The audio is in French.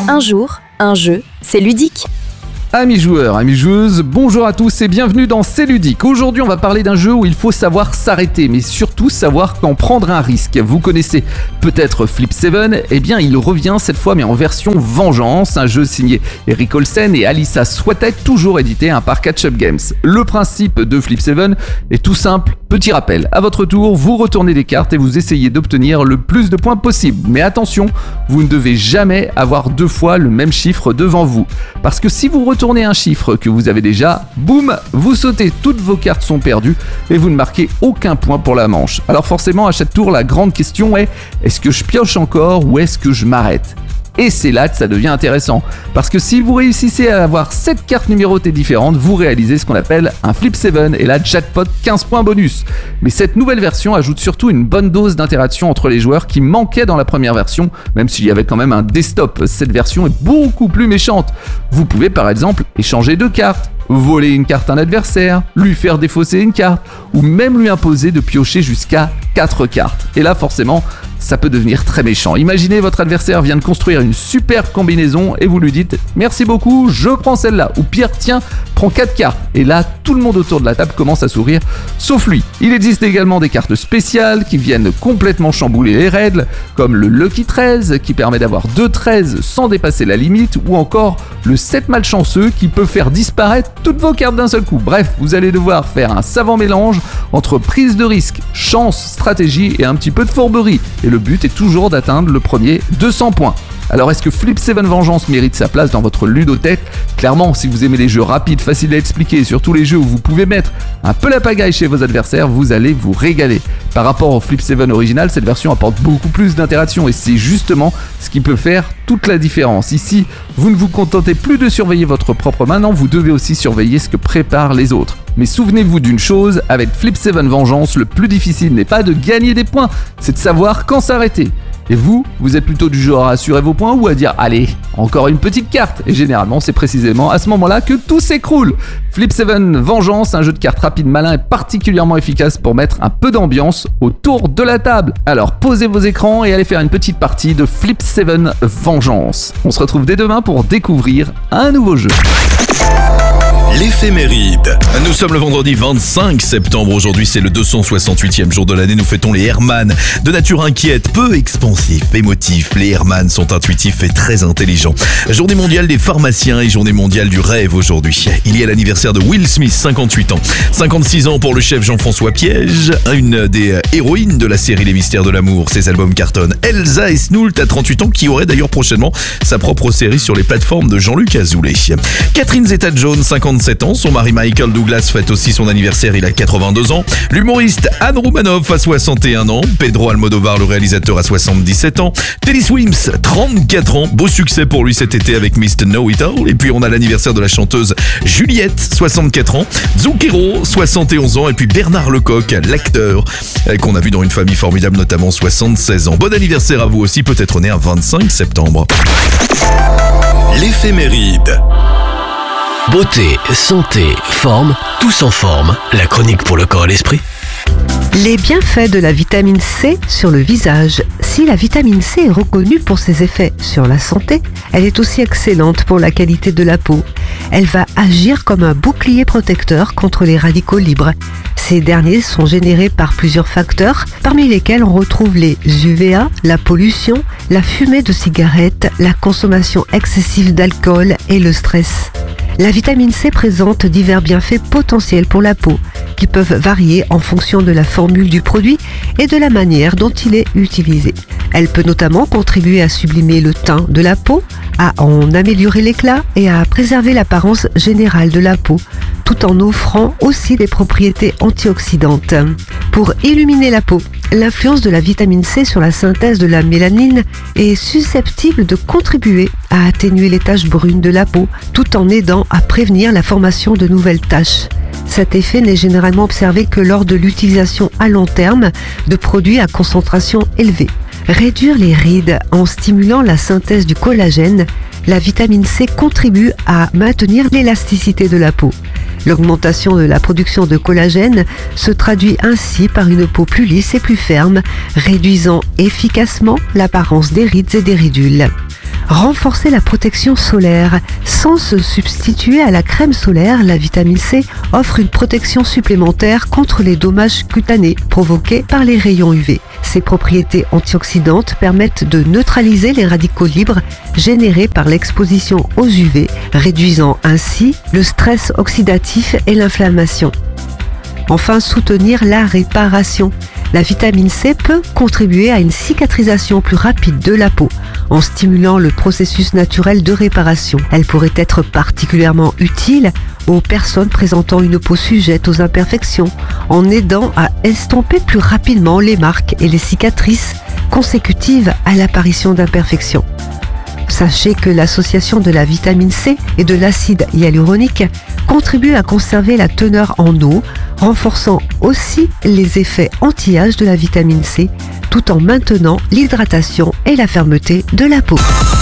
Un jour, un jeu, c'est ludique. Amis joueurs, amis joueuses, bonjour à tous et bienvenue dans C'est ludique. Aujourd'hui, on va parler d'un jeu où il faut savoir s'arrêter, mais surtout savoir quand prendre un risque. Vous connaissez peut-être Flip 7, eh bien il revient cette fois mais en version Vengeance, un jeu signé Eric Olsen et Alissa Swatek, toujours édité par Catch-Up Games. Le principe de Flip 7 est tout simple, petit rappel. À votre tour, vous retournez des cartes et vous essayez d'obtenir le plus de points possible. Mais attention, vous ne devez jamais avoir deux fois le même chiffre devant vous. Parce que si vous retournez un chiffre que vous avez déjà, boum, vous sautez, toutes vos cartes sont perdues et vous ne marquez aucun point pour la manche. Alors forcément, à chaque tour, la grande question est, est-ce que je pioche encore ou est-ce que je m'arrête ? Et c'est là que ça devient intéressant, parce que si vous réussissez à avoir 7 cartes numérotées différentes, vous réalisez ce qu'on appelle un Flip 7, et là jackpot 15 points bonus. Mais cette nouvelle version ajoute surtout une bonne dose d'interaction entre les joueurs qui manquait dans la première version, même s'il y avait quand même un desktop. Cette version est beaucoup plus méchante. Vous pouvez par exemple échanger 2 cartes, voler une carte à un adversaire, lui faire défausser une carte, ou même lui imposer de piocher jusqu'à 4 cartes. Et là forcément, ça peut devenir très méchant. Imaginez votre adversaire vient de construire une super combinaison et vous lui dites « Merci beaucoup, je prends celle-là » ou pire, tiens, prends 4 cartes. Et là, tout le monde autour de la table commence à sourire, sauf lui. Il existe également des cartes spéciales qui viennent complètement chambouler les règles, comme le Lucky 13 qui permet d'avoir 2 13 sans dépasser la limite, ou encore le 7 malchanceux qui peut faire disparaître toutes vos cartes d'un seul coup. Bref, vous allez devoir faire un savant mélange entre prise de risque, chance, stratégie et un petit peu de fourberie. Et le but est toujours d'atteindre le premier 200 points. Alors est-ce que Flip 7 Vengeance mérite sa place dans votre ludothèque ? Clairement, si vous aimez les jeux rapides, faciles à expliquer, et surtout les jeux où vous pouvez mettre un peu la pagaille chez vos adversaires, vous allez vous régaler. Par rapport au Flip 7 original, cette version apporte beaucoup plus d'interaction et c'est justement ce qui peut faire toute la différence. Ici, vous ne vous contentez plus de surveiller votre propre main, non, vous devez aussi surveiller ce que préparent les autres. Mais souvenez-vous d'une chose, avec Flip 7 Vengeance, le plus difficile n'est pas de gagner des points, c'est de savoir quand s'arrêter. Et vous êtes plutôt du genre à assurer vos points ou à dire « Allez, encore une petite carte » Et généralement, c'est précisément à ce moment-là que tout s'écroule. Flip 7 Vengeance, un jeu de cartes rapide, malin et particulièrement efficace pour mettre un peu d'ambiance autour de la table. Alors posez vos écrans et allez faire une petite partie de Flip 7 Vengeance. On se retrouve dès demain pour découvrir un nouveau jeu. L'éphéméride. Nous sommes le vendredi 25 septembre. Aujourd'hui, c'est le 268e jour de l'année. Nous fêtons les Hermann. De nature inquiète, peu expansifs, émotifs, les Hermann sont intuitifs et très intelligents. Journée mondiale des pharmaciens et journée mondiale du rêve aujourd'hui. Il y a l'anniversaire de Will Smith, 58 ans. 56 ans pour le chef Jean-François Piège, une des héroïnes de la série Les Mystères de l'amour. Ses albums cartonnent. Elsa Esnoult à 38 ans, qui aurait d'ailleurs prochainement sa propre série sur les plateformes de Jean-Luc Azoulay. Catherine Zeta-Jones, 57 ans. Son mari Michael Douglas fête aussi son anniversaire, il a 82 ans. L'humoriste Anne Romanoff a 61 ans. Pedro Almodovar, le réalisateur, a 77 ans. Teddy Swims, 34 ans. Beau succès pour lui cet été avec Mr. Know-It-All. Et puis on a l'anniversaire de la chanteuse Juliette, 64 ans. Zucchero, 71 ans. Et puis Bernard Lecoq, l'acteur qu'on a vu dans Une famille formidable, notamment 76 ans. Bon anniversaire à vous aussi, peut-être né un 25 septembre. L'éphéméride. Beauté, santé, forme, tous en forme. La chronique pour le corps et l'esprit. Les bienfaits de la vitamine C sur le visage. Si la vitamine C est reconnue pour ses effets sur la santé, elle est aussi excellente pour la qualité de la peau. Elle va agir comme un bouclier protecteur contre les radicaux libres. Ces derniers sont générés par plusieurs facteurs, parmi lesquels on retrouve les UVA, la pollution, la fumée de cigarettes, la consommation excessive d'alcool et le stress. La vitamine C présente divers bienfaits potentiels pour la peau, qui peuvent varier en fonction de la formule du produit et de la manière dont il est utilisé. Elle peut notamment contribuer à sublimer le teint de la peau, à en améliorer l'éclat et à préserver l'apparence générale de la peau, tout en offrant aussi des propriétés antioxydantes. Pour illuminer la peau, l'influence de la vitamine C sur la synthèse de la mélanine est susceptible de contribuer à atténuer les taches brunes de la peau, tout en aidant à prévenir la formation de nouvelles taches. Cet effet n'est généralement observé que lors de l'utilisation à long terme de produits à concentration élevée. Réduire les rides en stimulant la synthèse du collagène, la vitamine C contribue à maintenir l'élasticité de la peau. L'augmentation de la production de collagène se traduit ainsi par une peau plus lisse et plus ferme, réduisant efficacement l'apparence des rides et des ridules. Renforcer la protection solaire. Sans se substituer à la crème solaire, la vitamine C offre une protection supplémentaire contre les dommages cutanés provoqués par les rayons UV. Ses propriétés antioxydantes permettent de neutraliser les radicaux libres générés par l'exposition aux UV, réduisant ainsi le stress oxydatif et l'inflammation. Enfin, soutenir la réparation. La vitamine C peut contribuer à une cicatrisation plus rapide de la peau en stimulant le processus naturel de réparation. Elle pourrait être particulièrement utile aux personnes présentant une peau sujette aux imperfections en aidant à estomper plus rapidement les marques et les cicatrices consécutives à l'apparition d'imperfections. Sachez que l'association de la vitamine C et de l'acide hyaluronique contribue à conserver la teneur en eau, renforçant aussi les effets anti-âge de la vitamine C, tout en maintenant l'hydratation et la fermeté de la peau.